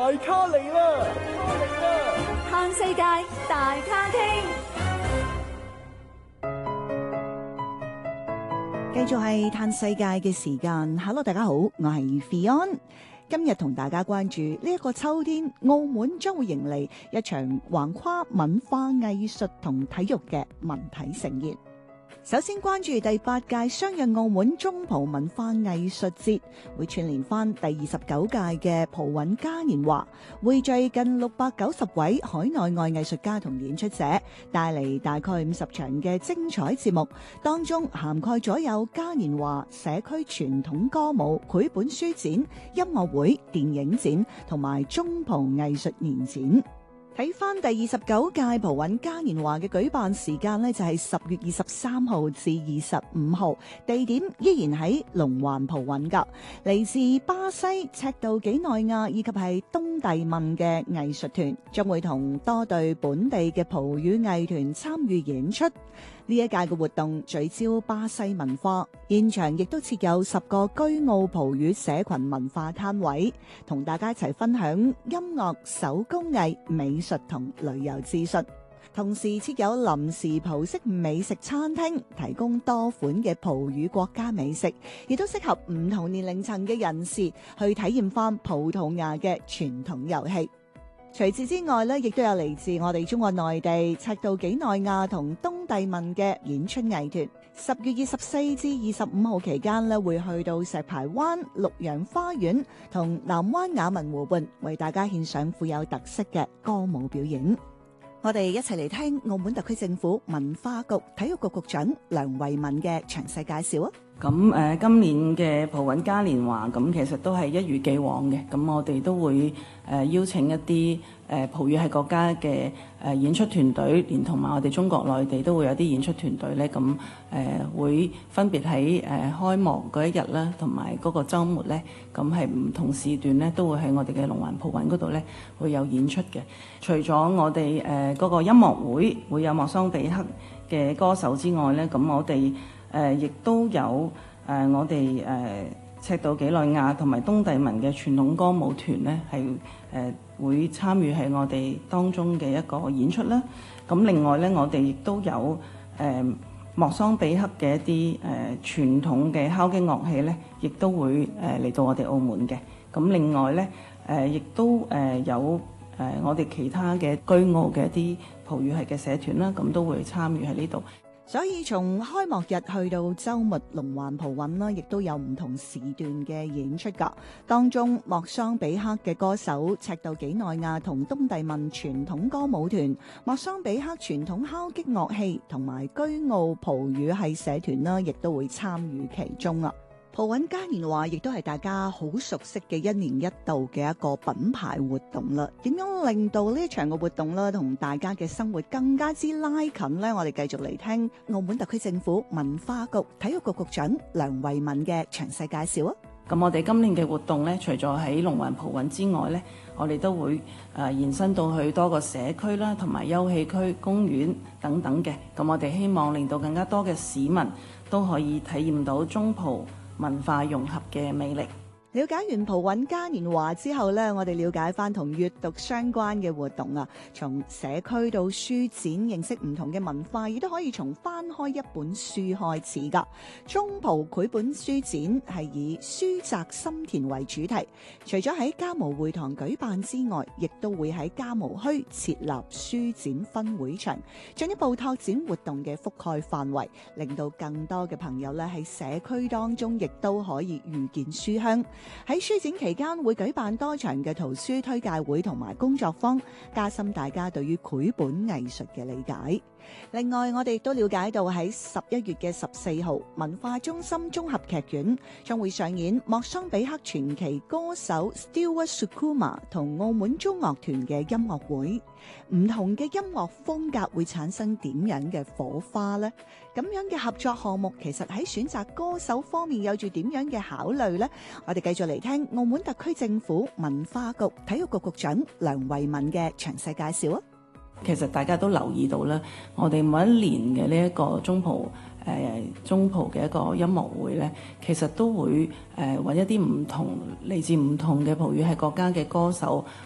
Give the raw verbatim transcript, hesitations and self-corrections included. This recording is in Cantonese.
大咖嚟啦！ 嘆世界，大咖傾。 繼續係嘆世界嘅時間。Hello， 大家好，我係 Fion。今日同大家關注呢一個秋天，澳門將會迎嚟一場橫跨文化藝術同體育嘅文體盛宴。首先關注第八屆相約澳門中葡文化藝術節，會串聯翻第二十九屆嘅葡韻嘉年華，匯聚近六百九十位海內外藝術家同演出者，帶嚟大概五十場嘅精彩節目，當中涵蓋咗有嘉年華、社區傳統歌舞、繪本書展、音樂會、電影展同埋中葡藝術年展。睇翻第二十九屆葡韻嘉年華嘅舉辦時間呢，就係十月二十三號至二十五號，地點依然喺龍環葡韻噶。嚟自巴西、赤道幾內亞以及係東帝汶嘅藝術團，將會同多隊本地嘅葡語藝團參與演出。呢一屆嘅活動聚焦巴西文化，現場亦都設有十個居澳葡語社群文化攤位，同大家一齊分享音樂、手工藝、美術同旅遊資訊。同時設有臨時葡式美食餐廳，提供多款嘅葡語國家美食，亦都適合唔同年齡層嘅人士去體驗翻葡萄牙嘅傳統遊戲。除此之外咧，亦都有嚟自我哋中國內地、赤道幾內亞同東帝汶嘅演出藝團。十月二十四至二十五號期間咧，會去到石排灣、綠楊花園同南灣雅文湖畔，為大家獻上富有特色嘅歌舞表演。我哋一齊嚟聽澳門特區政府文化局體育局局長梁慧敏嘅詳細介紹啊！ 咁誒、呃，今年嘅葡韻嘉年華咁，其實都係一如既往嘅。咁我哋都會誒、呃、邀請一啲誒、呃、葡語系國家嘅誒、呃、演出團隊，連同埋我哋中國內地都會有啲演出團隊咧。咁誒、呃、會分別喺誒、呃、開幕嗰一日啦，同埋嗰個週末咧，咁係唔同時段咧，都會喺我哋嘅龍環葡韻嗰度咧會有演出嘅。除咗我哋誒嗰個音樂會會有莫桑比克嘅歌手之外咧，咁我哋誒亦、呃、都有誒、呃、我哋誒、呃、赤道幾內亞同埋東帝汶嘅傳統歌舞團咧，係誒、呃、會參與喺我哋當中嘅一個演出啦。咁另外咧，我哋亦都有誒、呃、莫桑比克嘅一啲誒、呃、傳統嘅敲擊樂器咧，亦都會誒嚟、呃、到我哋澳門嘅。咁另外咧誒亦都誒、呃、有誒、呃、我哋其他嘅居澳嘅一啲葡語系嘅社團啦，咁都會參與喺呢度。 所以從開幕日去到週末，龍環葡韻啦，亦都有唔同時段嘅演出㗎。當中莫桑比克嘅歌手、赤道幾內亞同東帝汶傳統歌舞團、莫桑比克傳統敲擊樂器同埋居澳葡語系社團啦，亦都會參與其中啊。葡韻嘉年華亦都係大家好熟悉嘅一年一度嘅一個品牌活動啦。點樣令到呢一場嘅活動啦，同大家嘅生活更加之拉近呢？我哋繼續嚟聽澳門特區政府文化局體育局局長梁慧敏嘅詳細介紹啊！ 咁我哋今年嘅活動咧，除咗喺龍環葡韻之外咧，我哋都會誒、呃、延伸到去多個社區啦，同埋休憩區、公園等等嘅。咁我哋希望令到更加多嘅市民都可以體驗到中葡文化融合嘅魅力。 了解完葡韻嘉年華之後呢，我哋了解翻同閱讀相關嘅活動啊，從社區到書展，認識唔同嘅文化，亦都可以從翻開一本書開始噶。中葡繪本書展係以書摘心田為主題，除咗喺嘉模會堂舉辦之外，亦都會喺嘉模墟設立書展分會場，進一步拓展活動嘅覆蓋範圍，令到更多嘅朋友咧喺社區當中亦都可以遇見書香。喺書展期間會舉辦多場嘅圖書推介會同埋工作坊，加深大家對於繪本藝術嘅理解。另外，我哋亦都了解到喺十一月嘅十四號，文化中心綜合劇院將會上演莫桑比克傳奇歌手 Stewart Sukuma 同澳門中樂團嘅音樂會。唔同嘅音樂風格會產生點樣嘅火花呢？咁樣嘅合作項目其實喺選擇歌手方面有住點樣嘅考慮呢？我哋繼續嚟聽澳門特區政府文化局體育局局長梁慧敏嘅詳細介紹啊！ 其實大家都留意到啦，我哋每一年嘅呢一個中葡誒、呃、中葡嘅一個音樂會咧，其實都會誒揾、呃、一啲唔同嚟自唔同嘅葡語系國家嘅歌手